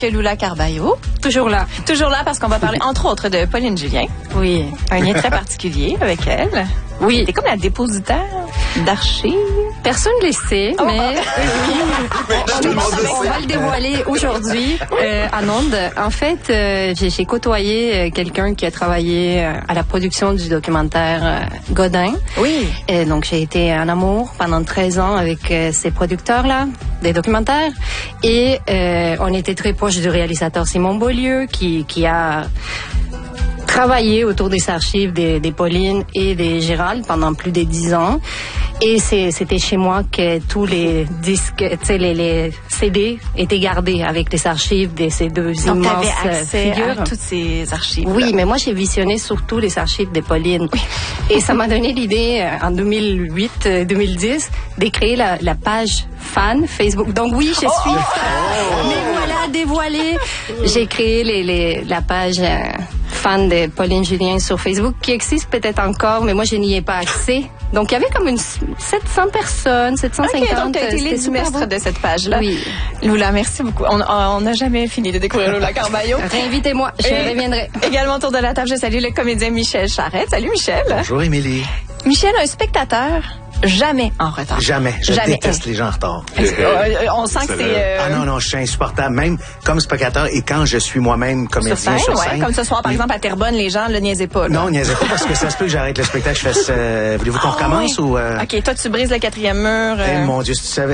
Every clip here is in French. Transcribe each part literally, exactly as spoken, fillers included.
Lula Carballo. Toujours là. Toujours là parce qu'on va parler entre autres de Pauline Julien. Oui. Un lien très particulier avec elle. Oui. T'es comme la dépositaire d'archives. Personne ne le sait, Oh, mais oh. oui. on, on va le dévoiler aujourd'hui euh, à Onde. En fait, euh, j'ai, j'ai côtoyé euh, quelqu'un qui a travaillé euh, à la production du documentaire euh, Godin. Oui. Et donc, j'ai été en amour pendant treize ans avec euh, ces producteurs-là, des documentaires. Et euh, on était très proche du réalisateur Simon Beaulieu, qui, qui a travaillé autour des archives des, des Pauline et des Gérald pendant plus de dix ans. Et c'est, c'était chez moi que tous les disques, tu sais, les, les C D étaient gardés avec les archives de ces deux Donc, immenses t'avais accès figures. à toutes ces archives. Oui, mais moi, j'ai visionné surtout les archives de Pauline. Oui. Et ça m'a donné l'idée, en deux mille huit deux mille dix, de créer la, la page fan Facebook. Donc oui, je suis oh, fan. oh. Mais voilà, dévoilé. J'ai créé les, les, la page euh, fan de Pauline Julien sur Facebook, qui existe peut-être encore, mais moi, je n'y ai pas accès. Donc, il y avait comme une sept cents personnes, sept cent cinquante. OK, donc tu as été l'édimestre de cette page-là. Oui. Lula, merci beaucoup. On n'a jamais fini de découvrir Lula Carballo. Réinvitez-moi, je Et reviendrai. Également autour de la table, je salue le comédien Michel Charette. Salut Michel. Bonjour Émilie. Michel, un spectateur jamais en retard. Jamais. Je Jamais. déteste les gens en retard. Euh, on sent que c'est... Euh... Ah non, non, je suis insupportable, même comme spectateur et quand je suis moi-même comédien sur scène, sur ouais, scène. comme ce soir, par oui. exemple, à Terrebonne, les gens ne le niaisaient pas. Là. Non, niaisez pas parce que ça se peut que j'arrête le spectacle, je fasse... Euh, voulez-vous qu'on Ah, recommence oui. ou... Euh... OK, toi, tu brises le quatrième mur. Eh Euh... mon Dieu, si tu savais.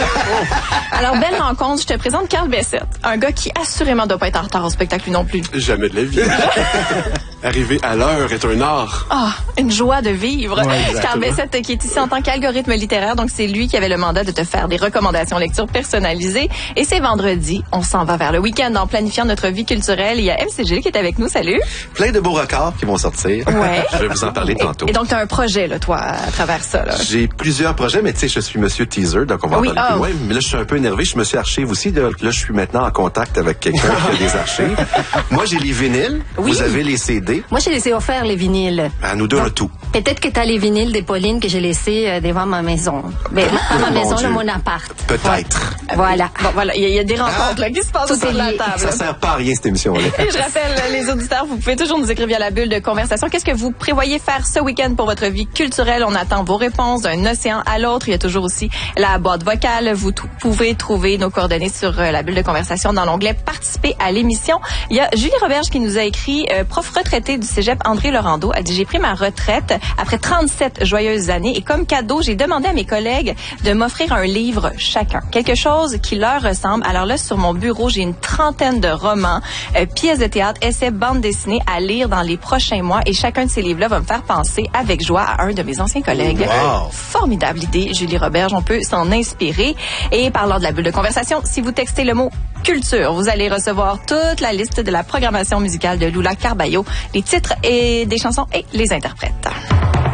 Alors, belle rencontre, je te présente Carl Bessette, un gars qui assurément doit pas être en retard au spectacle lui non plus. Jamais de la vie. Arriver à l'heure est un art. Ah, une joie de vivre. Ouais, Carl Bessette qui est ici en tant qu'algorithme littéraire, donc c'est lui qui avait le mandat de te faire des recommandations lecture personnalisées. Et c'est vendredi, on s'en va vers le week-end en planifiant notre vie culturelle. Il y a M C G qui est avec nous, salut. Plein de beaux records qui vont sortir. Ouais. Je vais vous en parler tantôt. Et donc, tu as un projet, là, toi, à travers ça, là. J'ai plusieurs projets, mais tu sais, je suis Monsieur Teaser, donc on va Oui, en parler ah, plus loin. Mais là, je suis un peu énervé. Je me suis archive aussi. Là, là, je suis maintenant en contact avec quelqu'un qui a des archives. Moi, j'ai les vinyles. Oui. Vous avez les C D. Moi, j'ai laissé offert les vinyles. À nous deux, on a tout. Peut-être que tu as les vinyles de Pauline que j'ai laissés euh, devant ma maison. Mais pas ma Mon maison, Dieu. là, mon appart. Peut-être. Voilà. Bon, voilà, il y, a- il y a des rencontres, là, qui se passent Tout autour est de la lié. table. Ça sert pas à rien, cette émission-là. Et je rappelle, les auditeurs, vous pouvez toujours nous écrire via la bulle de conversation. Qu'est-ce que vous prévoyez faire ce week-end pour votre vie culturelle? On attend vos réponses d'un océan à l'autre. Il y a toujours aussi la boîte vocale. Vous t- pouvez trouver nos coordonnées sur euh, la bulle de conversation dans l'onglet Participer à l'émission. Il y a Julie Roberge qui nous a écrit, euh, prof retraitée du cégep André Laurando. Elle dit, j'ai pris ma retraite après trente-sept joyeuses années et comme cadeau, j'ai demandé à mes collègues de m'offrir un livre chacun. Quelque chose qui leur ressemble. Alors là, sur mon bureau, j'ai une trentaine de romans, euh, pièces de théâtre, essais, bandes dessinées à lire dans les prochains mois et chacun de ces livres-là va me faire penser avec joie à un de mes anciens collègues. Wow. Formidable idée, Julie Roberge. On peut s'en inspirer. Et parlant de la bulle de conversation, si vous textez le mot culture, vous allez recevoir toute la liste de la programmation musicale de Lula Carballo, les titres et des chansons et les interprètes.